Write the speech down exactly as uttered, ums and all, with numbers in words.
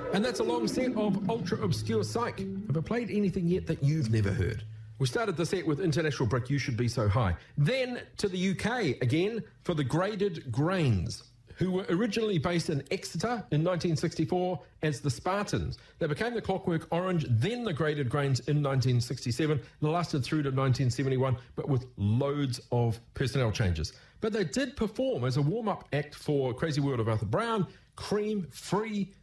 And that's a long set of ultra-obscure psych. Have I played anything yet that you've never heard? We started the set with International Brick, You Should Be So High. Then to the U K again for the Graded Grains, who were originally based in Exeter in nineteen sixty-four as the Spartans. They became the Clockwork Orange, then the Graded Grains in nineteen sixty-seven. They lasted through to nineteen seventy-one, but with loads of personnel changes. But they did perform as a warm-up act for Crazy World of Arthur Brown, Cream, Free,